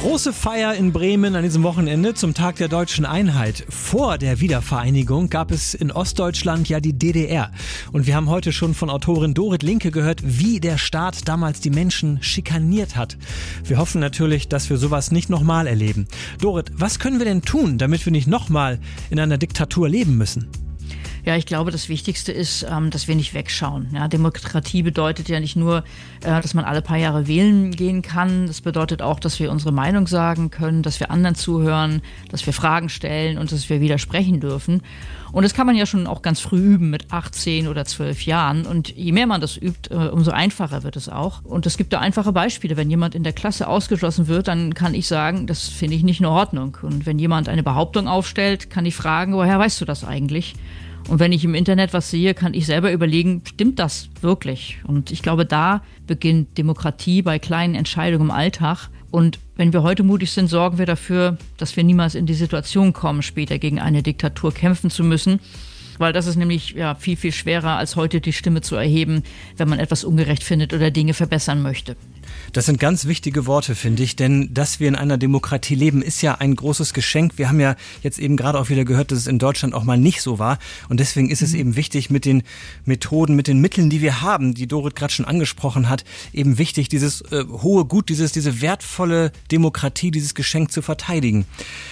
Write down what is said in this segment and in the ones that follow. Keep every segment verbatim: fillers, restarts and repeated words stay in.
Große Feier in Bremen an diesem Wochenende zum Tag der deutschen Einheit. Vor der Wiedervereinigung gab es in Ostdeutschland ja die D D R. Und wir haben heute schon von Autorin Dorit Linke gehört, wie der Staat damals die Menschen schikaniert hat. Wir hoffen natürlich, dass wir sowas nicht nochmal erleben. Dorit, was können wir denn tun, damit wir nicht nochmal in einer Diktatur leben müssen? Ja, ich glaube, das Wichtigste ist, dass wir nicht wegschauen. Ja, Demokratie bedeutet ja nicht nur, dass man alle paar Jahre wählen gehen kann. Das bedeutet auch, dass wir unsere Meinung sagen können, dass wir anderen zuhören, dass wir Fragen stellen und dass wir widersprechen dürfen. Und das kann man ja schon auch ganz früh üben mit acht, zehn oder zwölf Jahren. Und je mehr man das übt, umso einfacher wird es auch. Und es gibt da einfache Beispiele. Wenn jemand in der Klasse ausgeschlossen wird, dann kann ich sagen, das finde ich nicht in Ordnung. Und wenn jemand eine Behauptung aufstellt, kann ich fragen, woher weißt du das eigentlich? Und wenn ich im Internet was sehe, kann ich selber überlegen, stimmt das wirklich? Und ich glaube, da beginnt Demokratie bei kleinen Entscheidungen im Alltag. Und wenn wir heute mutig sind, sorgen wir dafür, dass wir niemals in die Situation kommen, später gegen eine Diktatur kämpfen zu müssen. Weil das ist nämlich ja, viel, viel schwerer, als heute die Stimme zu erheben, wenn man etwas ungerecht findet oder Dinge verbessern möchte. Das sind ganz wichtige Worte, finde ich, denn dass wir in einer Demokratie leben, ist ja ein großes Geschenk. Wir haben ja jetzt eben gerade auch wieder gehört, dass es in Deutschland auch mal nicht so war. Und deswegen ist es eben wichtig, mit den Methoden, mit den Mitteln, die wir haben, die Dorit gerade schon angesprochen hat, eben wichtig, dieses äh, hohe Gut, dieses, diese wertvolle Demokratie, dieses Geschenk zu verteidigen.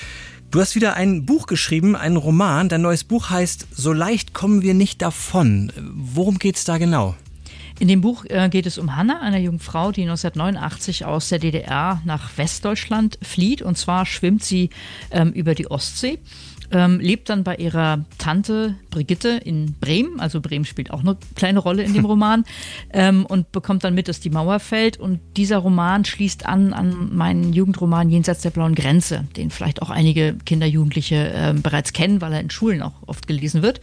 Du hast wieder ein Buch geschrieben, einen Roman. Dein neues Buch heißt "So leicht kommen wir nicht davon". Worum geht's da genau? In dem Buch äh, geht es um Hanna, eine junge Frau, die neunzehnhundertneunundachtzig aus der D D R nach Westdeutschland flieht. Und zwar schwimmt sie ähm, über die Ostsee, ähm, lebt dann bei ihrer Tante Brigitte in Bremen. Also Bremen spielt auch eine kleine Rolle in dem Roman. ähm, und bekommt dann mit, dass die Mauer fällt. Und dieser Roman schließt an an meinen Jugendroman Jenseits der blauen Grenze, den vielleicht auch einige Kinder, Jugendliche äh, bereits kennen, weil er in Schulen auch oft gelesen wird.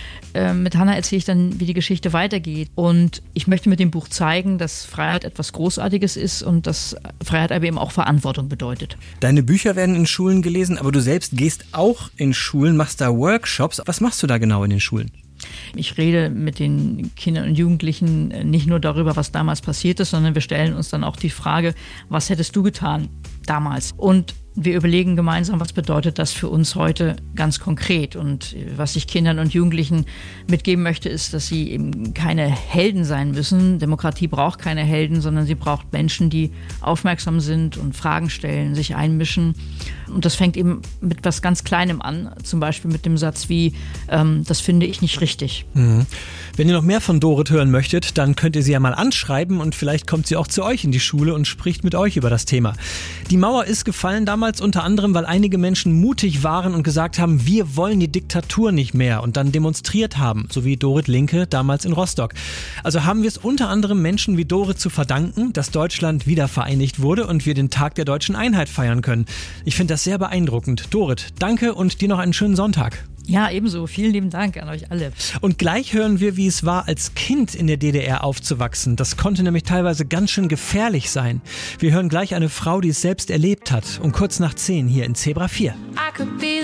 Mit Hanna erzähle ich dann, wie die Geschichte weitergeht. Und ich möchte mit dem Buch zeigen, dass Freiheit etwas Großartiges ist und dass Freiheit aber eben auch Verantwortung bedeutet. Deine Bücher werden in Schulen gelesen, aber du selbst gehst auch in Schulen, machst da Workshops. Was machst du da genau in den Schulen? Ich rede mit den Kindern und Jugendlichen nicht nur darüber, was damals passiert ist, sondern wir stellen uns dann auch die Frage, was hättest du getan damals? Und wir überlegen gemeinsam, was bedeutet das für uns heute ganz konkret. Und was ich Kindern und Jugendlichen mitgeben möchte, ist, dass sie eben keine Helden sein müssen. Demokratie braucht keine Helden, sondern sie braucht Menschen, die aufmerksam sind und Fragen stellen, sich einmischen. Und das fängt eben mit was ganz Kleinem an, zum Beispiel mit dem Satz wie, ähm, das finde ich nicht richtig. Mhm. Wenn ihr noch mehr von Dorit hören möchtet, dann könnt ihr sie ja mal anschreiben und vielleicht kommt sie auch zu euch in die Schule und spricht mit euch über das Thema. Die Mauer ist gefallen damals unter anderem, weil einige Menschen mutig waren und gesagt haben, wir wollen die Diktatur nicht mehr und dann demonstriert haben, so wie Dorit Linke damals in Rostock. Also haben wir es unter anderem Menschen wie Dorit zu verdanken, dass Deutschland wieder vereinigt wurde und wir den Tag der deutschen Einheit feiern können. Ich finde das sehr beeindruckend. Dorit, danke und dir noch einen schönen Sonntag. Ja, ebenso. Vielen lieben Dank an euch alle. Und gleich hören wir, wie es war, als Kind in der D D R aufzuwachsen. Das konnte nämlich teilweise ganz schön gefährlich sein. Wir hören gleich eine Frau, die es selbst erlebt hat. Um kurz nach zehn hier in Zebra vier.